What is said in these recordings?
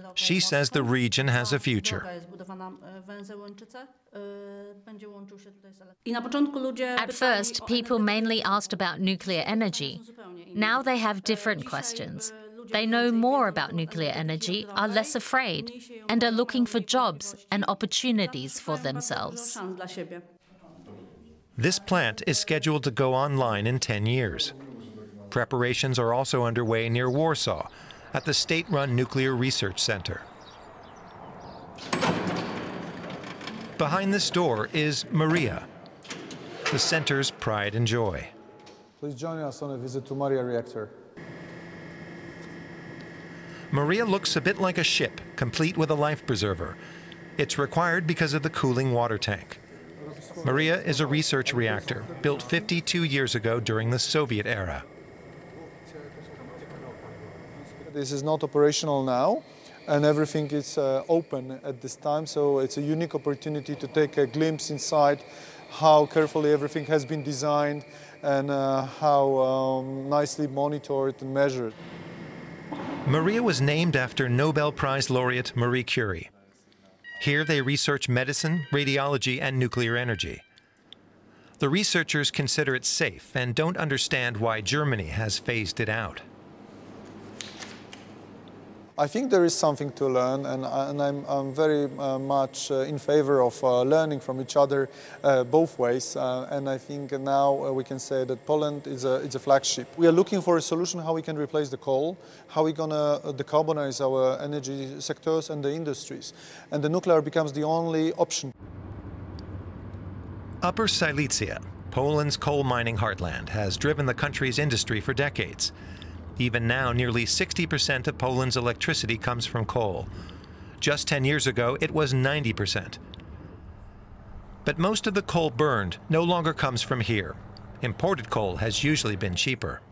She says the region has a future. At first, people mainly asked about nuclear energy. Now they have different questions. They know more about nuclear energy, are less afraid, and are looking for jobs and opportunities for themselves. This plant is scheduled to go online in 10 years. Preparations are also underway near Warsaw at the state-run Nuclear Research Center. Behind this door is Maria, the center's pride and joy. Please join us on a visit to Maria reactor. Maria looks a bit like a ship, complete with a life preserver. It's required because of the cooling water tank. Maria is a research reactor built 52 years ago during the Soviet era. This is not operational now, and everything is open at this time, so it's a unique opportunity to take a glimpse inside how carefully everything has been designed and how nicely monitored and measured. Maria was named after Nobel Prize laureate Marie Curie. Here they research medicine, radiology, and nuclear energy. The researchers consider it safe and don't understand why Germany has phased it out. I think there is something to learn, and I'm very much in favor of learning from each other both ways. And I think now we can say that Poland is a flagship. We are looking for a solution how we can replace the coal, how we're going to decarbonize our energy sectors and the industries. And the nuclear becomes the only option. Upper Silesia, Poland's coal mining heartland, has driven the country's industry for decades. Even now, nearly 60% of Poland's electricity comes from coal. Just 10 years ago, it was 90%. But most of the coal burned no longer comes from here. Imported coal has usually been cheaper.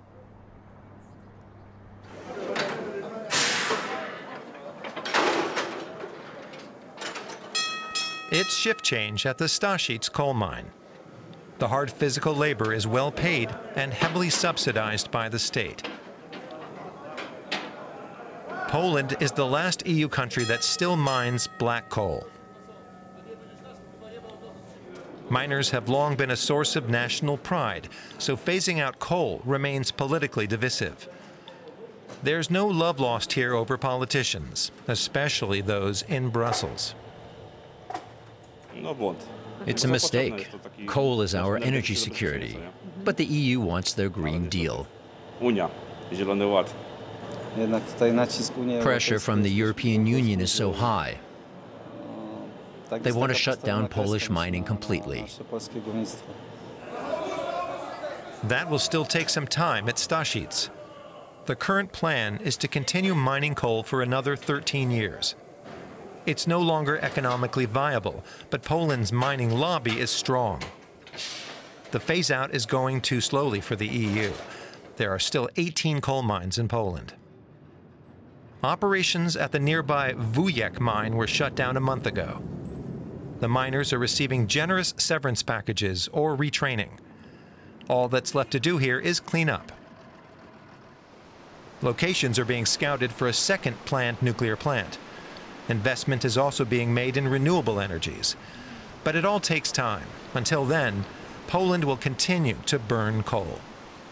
It's shift change at the Staszic coal mine. The hard physical labor is well paid and heavily subsidized by the state. Poland is the last EU country that still mines black coal. Miners have long been a source of national pride, so phasing out coal remains politically divisive. There's no love lost here over politicians, especially those in Brussels. It's a mistake. Coal is our energy security, but the EU wants their Green Deal. Pressure from the European Union is so high. They want to shut down Polish mining completely. That will still take some time at Staszic. The current plan is to continue mining coal for another 13 years. It's no longer economically viable, but Poland's mining lobby is strong. The phase-out is going too slowly for the EU. There are still 18 coal mines in Poland. Operations at the nearby Wujek mine were shut down a month ago. The miners are receiving generous severance packages or retraining. All that's left to do here is clean up. Locations are being scouted for a second planned nuclear plant. Investment is also being made in renewable energies. But it all takes time. Until then, Poland will continue to burn coal.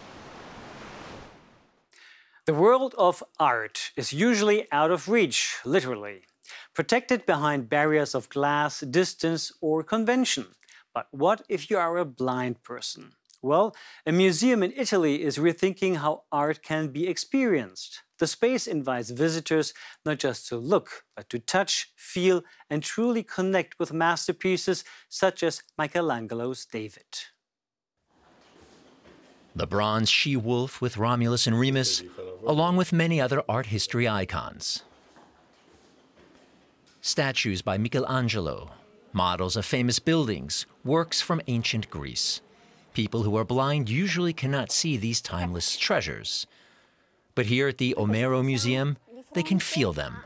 The world of art is usually out of reach, literally, protected behind barriers of glass, distance, or convention. But what if you are a blind person? Well, a museum in Italy is rethinking how art can be experienced. The space invites visitors not just to look, but to touch, feel, and truly connect with masterpieces such as Michelangelo's David. The bronze she-wolf with Romulus and Remus, along with many other art history icons. Statues by Michelangelo, models of famous buildings, works from ancient Greece. People who are blind usually cannot see these timeless treasures. But here at the Omero Museum, they can feel them.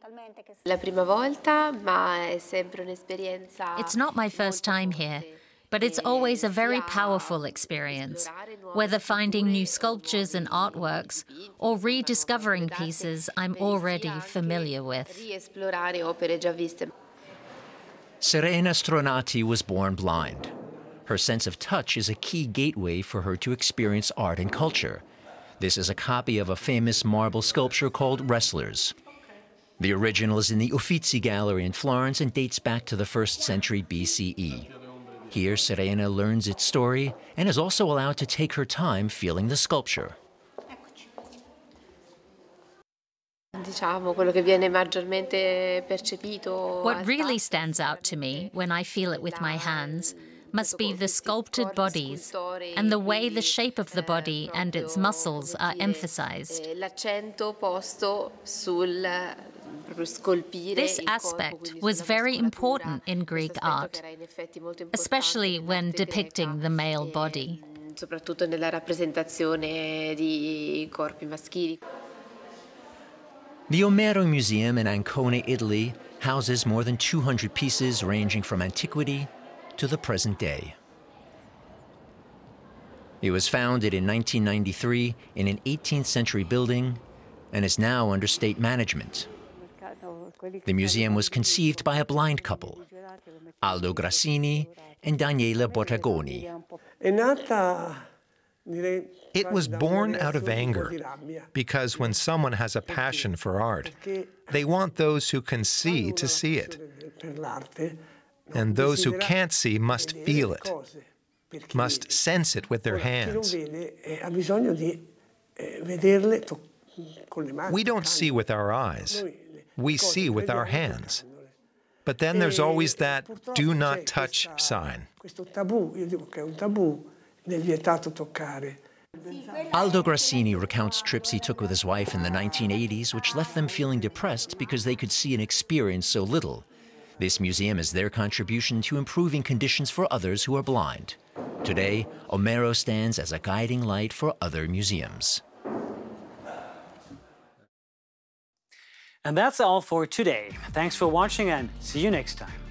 It's not my first time here, but it's always a very powerful experience. Whether finding new sculptures and artworks or rediscovering pieces I'm already familiar with. Serena Stronati was born blind. Her sense of touch is a key gateway for her to experience art and culture. This is a copy of a famous marble sculpture called Wrestlers. The original is in the Uffizi Gallery in Florence and dates back to the 1st century BCE. Here, Serena learns its story and is also allowed to take her time feeling the sculpture. What really stands out to me when I feel it with my hands must be the sculpted bodies and the way the shape of the body and its muscles are emphasized. This aspect was very important in Greek art, especially when depicting the male body. The Omero Museum in Ancona, Italy, houses more than 200 pieces ranging from antiquity to the present day. It was founded in 1993 in an 18th century building and is now under state management. The museum was conceived by a blind couple, Aldo Grassini and Daniela Bottagoni. It was born out of anger, because when someone has a passion for art, they want those who can see to see it. And those who can't see must feel it, must sense it with their hands. We don't see with our eyes. We see with our hands. But then there's always that do not touch sign. Aldo Grassini recounts trips he took with his wife in the 1980s, which left them feeling depressed because they could see and experience so little. This museum is their contribution to improving conditions for others who are blind. Today, Omero stands as a guiding light for other museums. And that's all for today. Thanks for watching and see you next time.